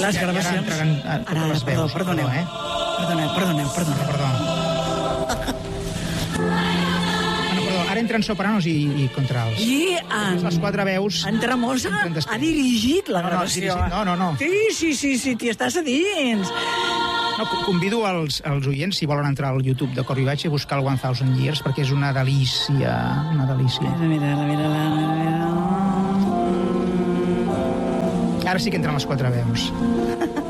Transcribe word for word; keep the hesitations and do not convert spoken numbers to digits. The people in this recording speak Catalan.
Les gravacions. Ara, ara, ara, Ara, les perdó, veus, perdoneu. eh? Perdoneu, perdoneu, perdoneu. Perdó. Bueno, perdó, ara entren sopranos i, i contrals. I en... Les quatre veus... En Tremosa entren després. ha dirigit la No, no, gravació. dirigit, no, no, no. Sí, sí, sí, sí, t'hi estàs a dins. No, convido els, els oients, si volen entrar al YouTube de Cor i Baix, a buscar el One Thousand Years, perquè és una delícia, una delícia. Mira, mira, mira, mira, mira. Ara sí que entren les quatre veus.